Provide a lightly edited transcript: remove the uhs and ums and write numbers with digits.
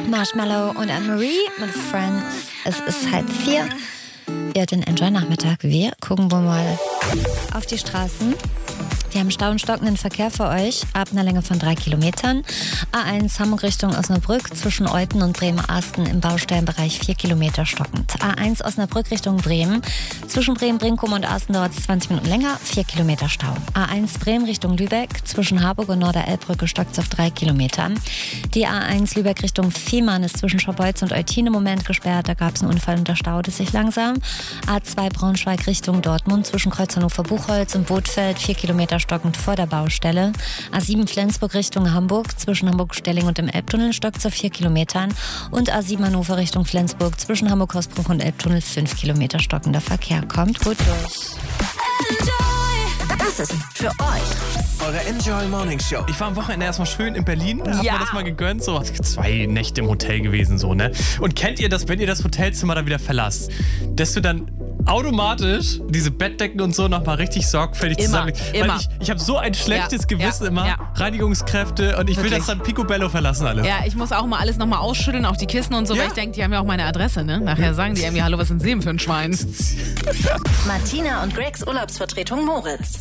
Marshmallow und Anne-Marie mit Friends. Es ist 3:30. Ihr habt den Enjoy-Nachmittag. Wir gucken wohl mal auf die Straßen. Wir haben Stau und stockenden Verkehr für euch ab einer Länge von 3 Kilometern. A1 Hamburg Richtung Osnabrück zwischen Euthen und Bremen-Arsten im Baustellenbereich 4 Kilometer stockend. A1 Osnabrück Richtung Bremen. Zwischen Bremen-Brinkum und Arsten dauert es 20 Minuten länger, 4 Kilometer Stau. A1 Bremen Richtung Lübeck zwischen Harburg und Norderelbbrücke stockt es auf 3 Kilometern. Die A1 Lübeck Richtung Fehmarn ist zwischen Schaubeutz und Eutin im Moment gesperrt. Da gab es einen Unfall und da staut es sich langsam. A2 Braunschweig Richtung Dortmund zwischen Kreuz Hannover-Buchholz und Bootfeld 4 Kilometer stockend vor der Baustelle. A7 Flensburg Richtung Hamburg zwischen Hamburg-Stelling und dem Elbtunnel stockt es auf 4 Kilometern. Und A7 Hannover Richtung Flensburg zwischen Hamburg-Hausbruch und Elbtunnel 5 Kilometer stockender Verkehr. Kommt gut durch. Das ist für euch eure Enjoy Morning Show. Ich war am Wochenende erstmal schön in Berlin, hab mir das mal gegönnt, so 2 Nächte im Hotel gewesen, so, ne? Und kennt ihr das, wenn ihr das Hotelzimmer dann wieder verlasst, dass du dann automatisch diese Bettdecken und so nochmal richtig sorgfältig zusammenlegst? Weil ich habe so ein schlechtes Gewissen immer, Reinigungskräfte, und ich will das dann picobello verlassen alle. Ja, ich muss auch mal alles nochmal ausschütteln, auch die Kissen und so, weil ich denke, die haben ja auch meine Adresse, ne? Nachher sagen die irgendwie, hallo, was sind Sie denn für ein Schwein? Martina und Gregs Urlaubsvertretung Moritz.